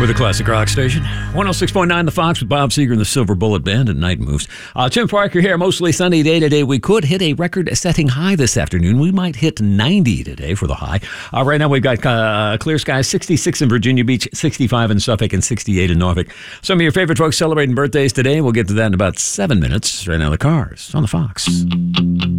We're the Classic Rock Station. 106.9 The Fox with Bob Seger and the Silver Bullet Band and Night Moves. Tim Parker here. Mostly sunny day today. We could hit a record-setting high this afternoon. We might hit 90 today for the high. Right now we've got clear skies, 66 in Virginia Beach, 65 in Suffolk, and 68 in Norfolk. Some of your favorite folks celebrating birthdays today. We'll get to that in about 7 minutes. Right now, the Cars on the Fox.